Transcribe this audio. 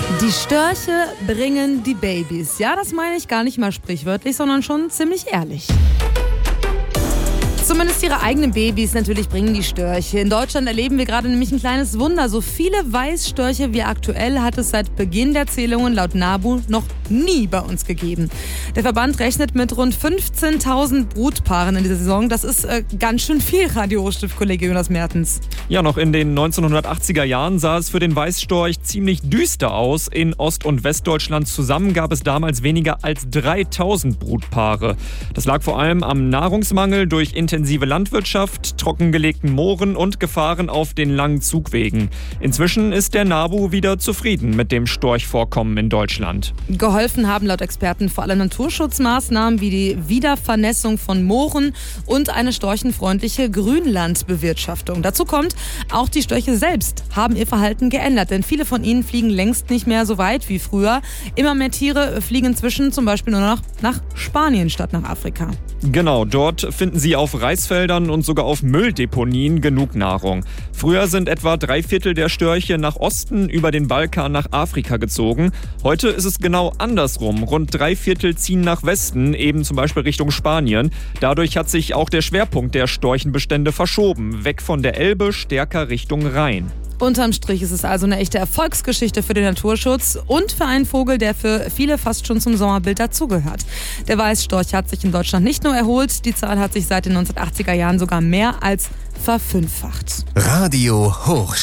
Die Störche bringen die Babys. Ja, das meine ich gar nicht mal sprichwörtlich, sondern schon ziemlich ehrlich. Zumindest ihre eigenen Babys natürlich bringen die Störche. In Deutschland erleben wir gerade nämlich ein kleines Wunder. So viele Weißstörche wie aktuell hat es seit Beginn der Zählungen laut NABU noch nie bei uns gegeben. Der Verband rechnet mit rund 15.000 Brutpaaren in dieser Saison. Das ist ganz schön viel, Radio-Hochstift-Kollege Jonas Mertens. Ja, noch in den 1980er Jahren sah es für den Weißstorch ziemlich düster aus. In Ost- und Westdeutschland zusammen gab es damals weniger als 3.000 Brutpaare. Das lag vor allem am Nahrungsmangel durch intensive Landwirtschaft, trockengelegten Mooren und Gefahren auf den langen Zugwegen. Inzwischen ist der NABU wieder zufrieden mit dem Storchvorkommen in Deutschland. Geholfen haben laut Experten vor allem Naturschutzmaßnahmen wie die Wiedervernässung von Mooren und eine storchenfreundliche Grünlandbewirtschaftung. Dazu kommt, auch die Störche selbst haben ihr Verhalten geändert, denn viele von ihnen fliegen längst nicht mehr so weit wie früher. Immer mehr Tiere fliegen inzwischen zum Beispiel nur noch nach Spanien statt nach Afrika. Genau, dort finden sie auf Reisfeldern und sogar auf Mülldeponien genug Nahrung. Früher sind etwa 3/4 der Störche nach Osten über den Balkan nach Afrika gezogen. Heute ist es genau andersrum. Rund 3/4 ziehen nach Westen, eben zum Beispiel Richtung Spanien. Dadurch hat sich auch der Schwerpunkt der Storchenbestände verschoben, weg von der Elbe stärker Richtung Rhein. Unterm Strich ist es also eine echte Erfolgsgeschichte für den Naturschutz und für einen Vogel, der für viele fast schon zum Sommerbild dazugehört. Der Weißstorch hat sich in Deutschland nicht nur erholt, die Zahl hat sich seit den 1980er Jahren sogar mehr als verfünffacht. Radio Hochstift.